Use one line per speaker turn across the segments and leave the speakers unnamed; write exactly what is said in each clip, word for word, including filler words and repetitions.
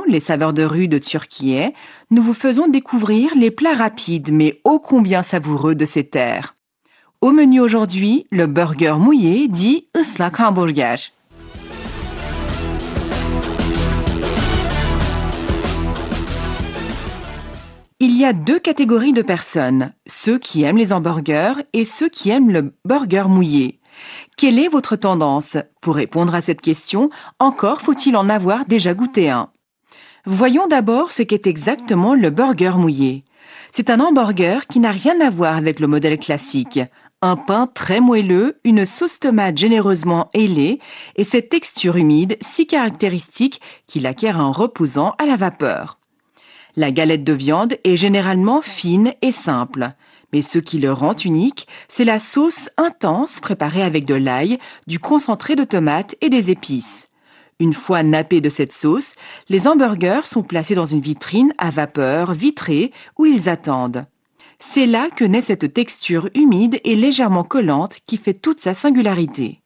les saveurs de rue de Turquie, nous vous faisons découvrir les plats rapides mais ô combien savoureux de ces terres. Au menu aujourd'hui, le burger mouillé dit ıslak hamburger. Il y a deux catégories de personnes, ceux qui aiment les hamburgers et ceux qui aiment le burger mouillé. Quelle est votre tendance? Pour répondre à cette question, encore faut-il en avoir déjà goûté un. Voyons d'abord ce qu'est exactement le burger mouillé. C'est un hamburger qui n'a rien à voir avec le modèle classique. Un pain très moelleux, une sauce tomate généreusement ailée et cette texture humide si caractéristique qu'il acquiert un reposant à la vapeur. La galette de viande est généralement fine et simple. Mais ce qui le rend unique, c'est la sauce intense préparée avec de l'ail, du concentré de tomate et des épices. Une fois nappés de cette sauce, les hamburgers sont placés dans une vitrine à vapeur vitrée où ils attendent. C'est là que naît cette texture humide et légèrement collante qui fait toute sa singularité.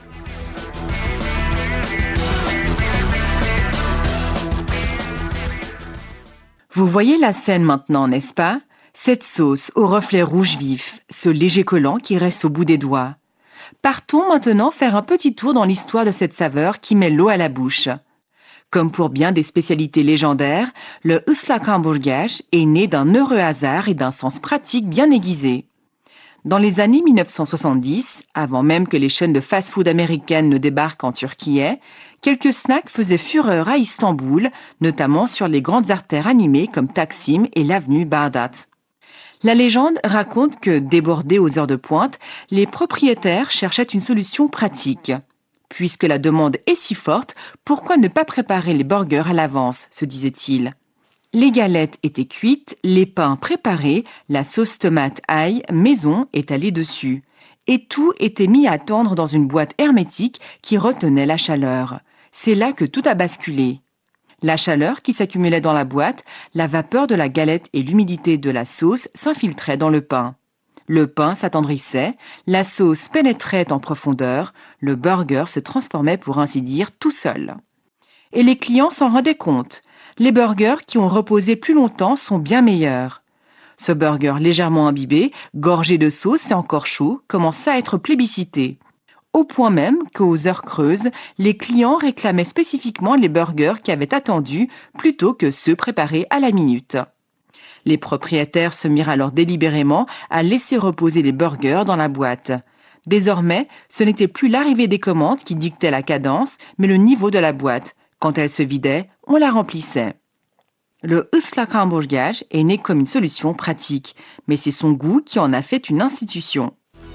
Vous voyez la scène maintenant, n'est-ce pas? Cette sauce au reflet rouge vif, ce léger collant qui reste au bout des doigts. Partons maintenant faire un petit tour dans l'histoire de cette saveur qui met l'eau à la bouche. Comme pour bien des spécialités légendaires, le ıslak hamburger est né d'un heureux hasard et d'un sens pratique bien aiguisé. Dans les années mille neuf cent soixante-dix, avant même que les chaînes de fast-food américaines ne débarquent en Turquie, quelques snacks faisaient fureur à Istanbul, notamment sur les grandes artères animées comme Taksim et l'avenue Bağdat. La légende raconte que, débordés aux heures de pointe, les propriétaires cherchaient une solution pratique. Puisque la demande est si forte, pourquoi ne pas préparer les burgers à l'avance, se disait-il. Les galettes étaient cuites, les pains préparés, la sauce tomate ail maison étalée dessus. Et tout était mis à tendre dans une boîte hermétique qui retenait la chaleur. C'est là que tout a basculé. La chaleur qui s'accumulait dans la boîte, la vapeur de la galette et l'humidité de la sauce s'infiltraient dans le pain. Le pain s'attendrissait, la sauce pénétrait en profondeur, le burger se transformait pour ainsi dire tout seul. Et les clients s'en rendaient compte. Les burgers qui ont reposé plus longtemps sont bien meilleurs. Ce burger légèrement imbibé, gorgé de sauce et encore chaud, commença à être plébiscité. Au point même qu'aux heures creuses, les clients réclamaient spécifiquement les burgers qui avaient attendu plutôt que ceux préparés à la minute. Les propriétaires se mirent alors délibérément à laisser reposer les burgers dans la boîte. Désormais, ce n'était plus l'arrivée des commandes qui dictait la cadence, mais le niveau de la boîte. Quand elle se vidait, on la remplissait. Le ıslak hamburger est né comme une solution pratique, mais c'est son goût qui en a fait une institution.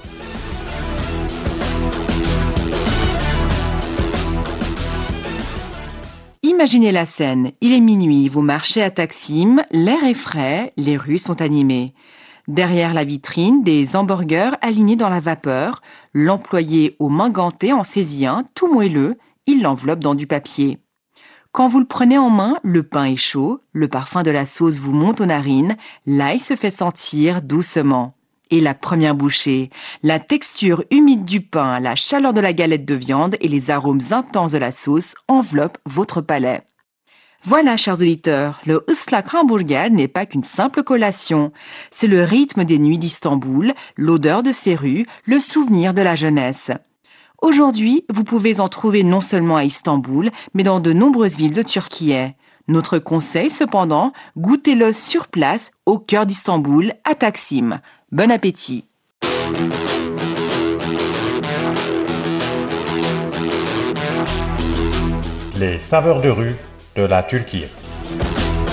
Imaginez la scène, il est minuit, vous marchez à Taksim, l'air est frais, les rues sont animées. Derrière la vitrine, des hamburgers alignés dans la vapeur, l'employé aux mains gantées en saisit un, tout moelleux, il l'enveloppe dans du papier. Quand vous le prenez en main, le pain est chaud, le parfum de la sauce vous monte aux narines, l'ail se fait sentir doucement. Et la première bouchée, la texture humide du pain, la chaleur de la galette de viande et les arômes intenses de la sauce enveloppent votre palais. Voilà, chers auditeurs, le ıslak hamburger n'est pas qu'une simple collation. C'est le rythme des nuits d'Istanbul, l'odeur de ses rues, le souvenir de la jeunesse. Aujourd'hui, vous pouvez en trouver non seulement à Istanbul, mais dans de nombreuses villes de Turquie. Notre conseil, cependant, goûtez-le sur place, au cœur d'Istanbul, à Taksim. Bon appétit!
Les saveurs de rue de la Turquie.